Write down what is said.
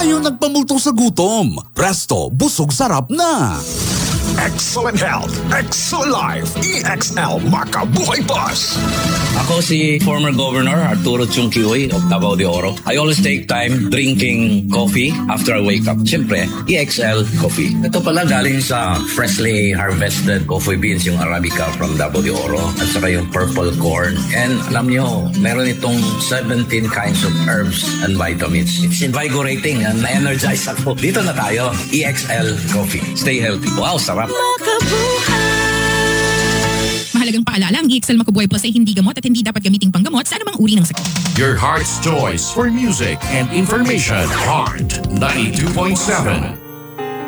Tayo nagpamulto sa gutom. Presto, busog sarap na. Excellent health, excellent life. EXL Makabuhay Plus. Ako si former Governor Arturo Chungkihoy of Davao de Oro. I always take time drinking coffee after I wake up. Siyempre, EXL Coffee. Ito pala galing sa freshly harvested coffee beans, yung Arabica from Davao de Oro, at saka yung purple corn. And alam nyo, meron itong 17 kinds of herbs and vitamins. It's invigorating and na-energize ako. Dito na tayo, EXL Coffee. Stay healthy. Wow, sarap. Mahalagang paalala, ang EXL Makabuhay Plus ay hindi gamot at hindi dapat gamiting panggamot sa anumang uri ng sakit. Your heart's choice for music and information. Heart 92.7.